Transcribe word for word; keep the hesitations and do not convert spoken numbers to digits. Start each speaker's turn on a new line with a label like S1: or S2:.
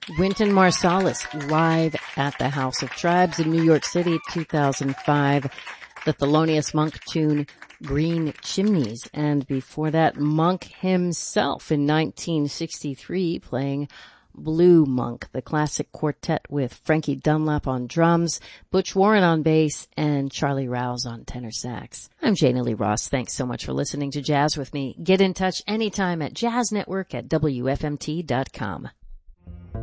S1: Wynton Marsalis live at the House of Tribes in New York City, two thousand five. The Thelonious Monk tune Green Chimneys. And before that, Monk himself in nineteen sixty-three playing Blue Monk, the classic quartet with Frankie Dunlap on drums, Butch Warren on bass, and Charlie Rouse on tenor sax. I'm Jana Lee Ross. Thanks so much for listening to Jazz with me. Get in touch anytime at jazz network at W F M T dot com.